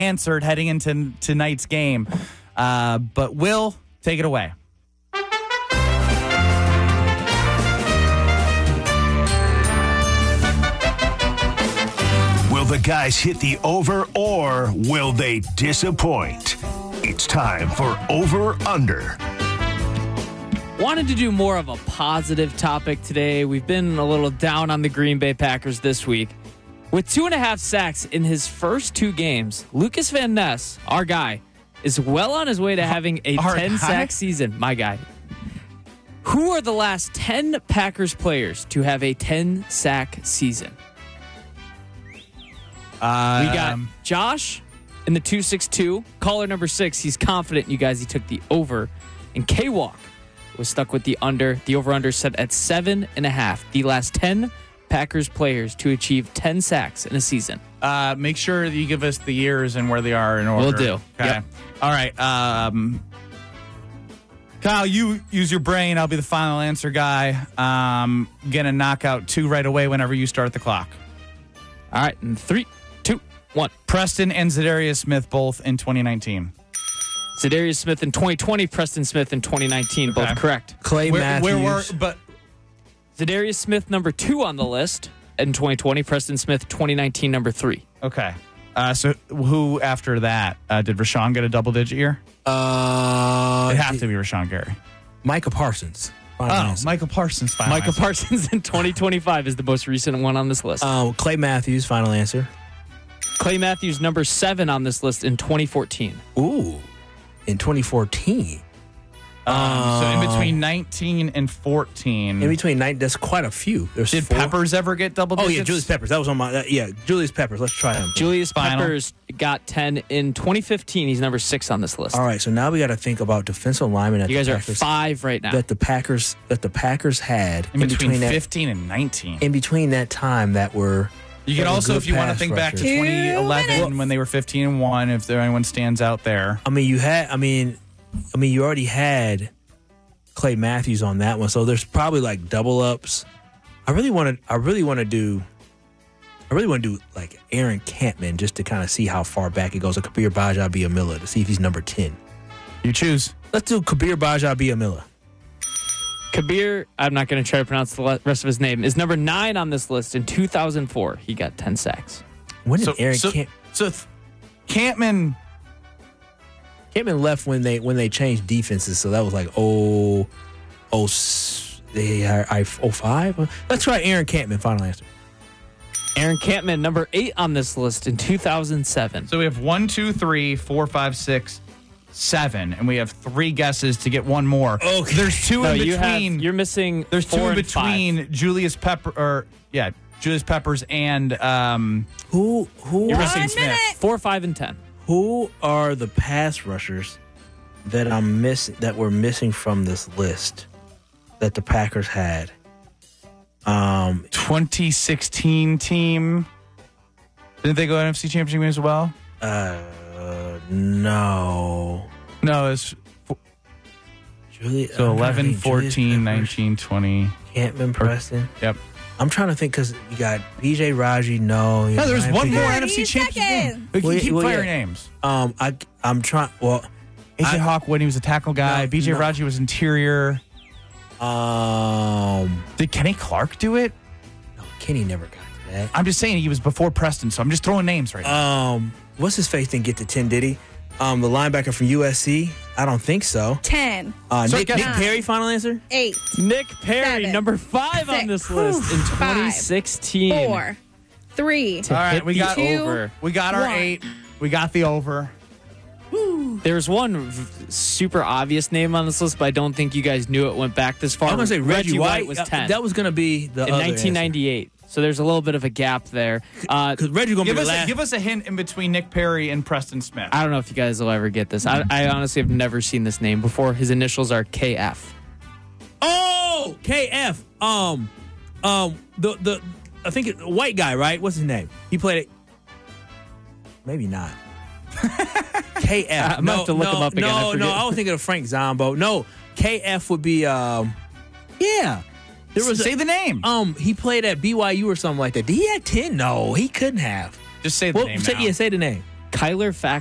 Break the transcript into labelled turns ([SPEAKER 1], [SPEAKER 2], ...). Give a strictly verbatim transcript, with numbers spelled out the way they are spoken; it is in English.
[SPEAKER 1] answered heading into tonight's game. Uh, but Will, take it away.
[SPEAKER 2] Will the guys hit the over or will they disappoint? It's time for Over Under.
[SPEAKER 3] Wanted to do more of a positive topic today. We've been a little down on the Green Bay Packers this week. With two and a half sacks in his first two games, Lucas Van Ness, our guy, is well on his way to having a ten-sack season. My guy. Who are the last ten Packers players to have a ten-sack season?
[SPEAKER 1] Uh,
[SPEAKER 3] we got Josh in the two six two. Caller number six, he's confident, you guys, he took the over. And K-Walk was stuck with the under. The over-under set at seven and a half. The last ten Packers players to achieve ten sacks in a season.
[SPEAKER 1] Uh, make sure that you give us the years and where they are in order.
[SPEAKER 3] Will do.
[SPEAKER 1] Okay.
[SPEAKER 3] Yep.
[SPEAKER 1] All right. Um, Kyle, you use your brain. I'll be the final answer guy. Um, gonna knock out two right away whenever you start the clock.
[SPEAKER 3] All right. In three, two, one.
[SPEAKER 1] Preston and Zadarius Smith both in twenty nineteen.
[SPEAKER 3] Zadarius Smith in twenty twenty, Preston Smith in twenty nineteen, both
[SPEAKER 1] Okay.
[SPEAKER 3] correct.
[SPEAKER 4] Clay
[SPEAKER 1] Where,
[SPEAKER 4] Matthews.
[SPEAKER 1] where were, but
[SPEAKER 3] Zadarius Smith, number two on the list in twenty twenty, Preston Smith, twenty nineteen, number three.
[SPEAKER 1] okay. Uh, so who after that? Uh, did Rashawn get a double digit year?
[SPEAKER 4] Uh,
[SPEAKER 1] It has to be Rashawn Gary.
[SPEAKER 4] Micah Parsons. Final
[SPEAKER 1] Oh,
[SPEAKER 4] answer.
[SPEAKER 1] Michael Parsons. Final
[SPEAKER 3] Micah
[SPEAKER 1] answer.
[SPEAKER 3] Parsons in twenty twenty-five is the most recent one on this list.
[SPEAKER 4] Um, Clay Matthews. Final answer.
[SPEAKER 3] Clay Matthews, number seven on this list in twenty fourteen.
[SPEAKER 4] Ooh, in twenty fourteen.
[SPEAKER 1] Um, so in between nineteen and fourteen.
[SPEAKER 4] In between nine, that's quite a few. There's
[SPEAKER 1] Did
[SPEAKER 4] four.
[SPEAKER 1] Peppers ever get double
[SPEAKER 4] Oh
[SPEAKER 1] digits?
[SPEAKER 4] yeah, Julius Peppers. That was on my. Uh, yeah, Julius Peppers. Let's try him.
[SPEAKER 3] Julius
[SPEAKER 1] Final.
[SPEAKER 3] Peppers got ten in twenty fifteen. He's number six on this list.
[SPEAKER 4] All right, so now we got to think about defensive linemen. That
[SPEAKER 3] You guys
[SPEAKER 4] the
[SPEAKER 3] are
[SPEAKER 4] Packers,
[SPEAKER 3] five right now.
[SPEAKER 4] that the Packers that the Packers had
[SPEAKER 1] in between,
[SPEAKER 4] that
[SPEAKER 1] fifteen and nineteen.
[SPEAKER 4] in between that time that were.
[SPEAKER 1] You can
[SPEAKER 4] that were
[SPEAKER 1] also,
[SPEAKER 4] good
[SPEAKER 1] if you want to
[SPEAKER 4] pass
[SPEAKER 1] think back to
[SPEAKER 4] rushers.
[SPEAKER 1] twenty eleven when they were fifteen and one, if there anyone stands out there.
[SPEAKER 4] I mean, you had. I mean, I mean, you already had Clay Matthews on that one, so there's probably like double ups. I really want to. I really want to do. I really want to do like Aaron Campman just to kind of see how far back it goes. Or Kabir Baja-Biamila to see if he's number ten.
[SPEAKER 1] You choose.
[SPEAKER 4] Let's do Kabir Baja-Biamila.
[SPEAKER 3] Kabir, I'm not going to try to pronounce the le- rest of his name, is number nine on this list. In two thousand four, he got ten sacks.
[SPEAKER 4] When did
[SPEAKER 1] So,
[SPEAKER 4] Aaron
[SPEAKER 1] so,
[SPEAKER 4] Camp-
[SPEAKER 1] so th- Campman.
[SPEAKER 4] Campman left when they when they changed defenses? So that was like oh oh s- they are I oh five. Let's try Aaron Campman. Final answer.
[SPEAKER 3] Aaron Campman, number eight on this list in two thousand seven.
[SPEAKER 1] So we have one, two, three, four, five, six, seven, and we have three guesses to get one more.
[SPEAKER 4] Okay.
[SPEAKER 1] There's two
[SPEAKER 3] No,
[SPEAKER 1] in
[SPEAKER 3] you have,
[SPEAKER 1] between.
[SPEAKER 3] you're missing
[SPEAKER 1] There's two
[SPEAKER 3] four
[SPEAKER 1] in
[SPEAKER 3] and
[SPEAKER 1] between
[SPEAKER 3] five.
[SPEAKER 1] Julius Pepper, or yeah, Julius Peppers and um.
[SPEAKER 4] Who who
[SPEAKER 3] You're
[SPEAKER 4] are,
[SPEAKER 3] missing
[SPEAKER 5] One
[SPEAKER 3] Smith.
[SPEAKER 5] minute.
[SPEAKER 3] Four, five, and ten.
[SPEAKER 4] who are the pass rushers that I'm missing that were missing from this list that the Packers had? Um,
[SPEAKER 1] twenty sixteen team. Didn't they go N F C Championship game as well?
[SPEAKER 4] uh, no.
[SPEAKER 1] No, it's
[SPEAKER 4] Julie,
[SPEAKER 1] so
[SPEAKER 4] I'm trying to
[SPEAKER 1] eleven,
[SPEAKER 4] think. Julius
[SPEAKER 1] fourteen,
[SPEAKER 4] Peppers,
[SPEAKER 1] nineteen, twenty.
[SPEAKER 4] Campman, Preston.
[SPEAKER 1] Yep.
[SPEAKER 4] I'm trying to think because you got B J Raji. No, you
[SPEAKER 1] No, there's
[SPEAKER 4] Ryan
[SPEAKER 1] one more
[SPEAKER 4] Fitzgerald.
[SPEAKER 1] N F C
[SPEAKER 5] thirty
[SPEAKER 1] Championship game.
[SPEAKER 5] seconds.
[SPEAKER 1] We can
[SPEAKER 4] Well,
[SPEAKER 1] keep
[SPEAKER 4] well,
[SPEAKER 1] firing
[SPEAKER 4] yeah.
[SPEAKER 1] names.
[SPEAKER 4] Um, I I'm trying. Well,
[SPEAKER 1] A J
[SPEAKER 4] I-
[SPEAKER 1] Hawk when he was a tackle guy.
[SPEAKER 4] No,
[SPEAKER 1] B J
[SPEAKER 4] no.
[SPEAKER 1] Raji was interior.
[SPEAKER 4] um,
[SPEAKER 1] Did Kenny Clark do it?
[SPEAKER 4] no, Kenny never got to that.
[SPEAKER 1] I'm just saying he was before Preston, so I'm just throwing names right now.
[SPEAKER 4] Um, what's his face didn't get to ten, did he? Um, the linebacker from U S C? I don't think so.
[SPEAKER 5] Ten.
[SPEAKER 4] Uh,
[SPEAKER 1] So
[SPEAKER 4] Nick,
[SPEAKER 1] guess-
[SPEAKER 4] Nick Perry, final answer?
[SPEAKER 5] Eight.
[SPEAKER 3] Nick Perry,
[SPEAKER 5] Seven,
[SPEAKER 3] number five on
[SPEAKER 5] six,
[SPEAKER 3] this list in
[SPEAKER 5] five,
[SPEAKER 3] twenty sixteen.
[SPEAKER 5] Four. Three.
[SPEAKER 3] To
[SPEAKER 1] All right,
[SPEAKER 3] hit
[SPEAKER 1] we
[SPEAKER 3] the
[SPEAKER 1] got
[SPEAKER 5] Two.
[SPEAKER 3] over.
[SPEAKER 1] we got our
[SPEAKER 5] one.
[SPEAKER 1] eight. We got the over.
[SPEAKER 3] There's one v- super obvious name on this list, but I don't think you guys knew it went back this far.
[SPEAKER 4] I'm going to say Reggie, White
[SPEAKER 3] was
[SPEAKER 4] uh,
[SPEAKER 3] ten
[SPEAKER 4] That was going to be the
[SPEAKER 3] in
[SPEAKER 4] other
[SPEAKER 3] nineteen ninety-eight. So there's a little bit of a gap there. Uh,
[SPEAKER 4] Because Reggie going to
[SPEAKER 1] Give
[SPEAKER 4] be
[SPEAKER 1] us
[SPEAKER 4] the
[SPEAKER 1] a,
[SPEAKER 4] last.
[SPEAKER 1] give us a hint in between Nick Perry and Preston Smith.
[SPEAKER 3] I don't know if you guys will ever get this. I, I honestly have never seen this name before. His initials are K F.
[SPEAKER 4] Oh, K F. Um, um, the the I think it, white guy, right? What's his name? He played it. Maybe not. K F.
[SPEAKER 3] I'm gonna
[SPEAKER 4] no,
[SPEAKER 3] have to look
[SPEAKER 4] no,
[SPEAKER 3] him up again. I
[SPEAKER 4] No,
[SPEAKER 3] forget.
[SPEAKER 4] no, I was thinking of Frank Zombo. No, K F would be. Um, yeah, there was.
[SPEAKER 1] say
[SPEAKER 4] a,
[SPEAKER 1] the name.
[SPEAKER 4] Um, he played at B Y U or something like that. Did he have ten? No, he couldn't have.
[SPEAKER 1] just say the
[SPEAKER 4] Well,
[SPEAKER 1] name
[SPEAKER 4] say,
[SPEAKER 1] now.
[SPEAKER 4] yeah, say the name.
[SPEAKER 3] Kyler